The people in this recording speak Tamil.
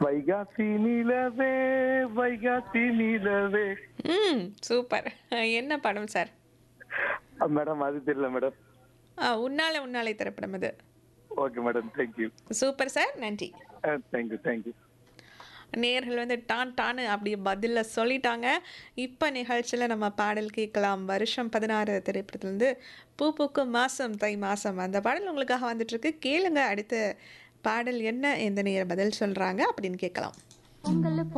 வைகாசி நிலவே வைகாசி நிலவே. சூப்பர். என்ன படம் சார்? மேடம் அது தெரியல மேடம். உன்னாலே உன்னாலே திரைப்படம் அது. Okay madam, thank you. Super sir, நன்றி. Thank you thank you. நேயர்கள் வந்து டான் டான்னு அப்படி பதில சொல்லிட்டாங்க. இப்போ நிகழ்ச்சியில் நம்ம பாடல் கேட்கலாம். வருஷம் 16 திரைப்படத்துலேருந்து பூ பூக்கும் மாசம் தை மாசம் அந்த பாடல் உங்களுக்காக வந்துட்டுருக்கு. கேளுங்க அடுத்த பாடல் என்ன, எந்த நேரம் பதில் சொல்கிறாங்க அப்படின்னு கேட்கலாம்.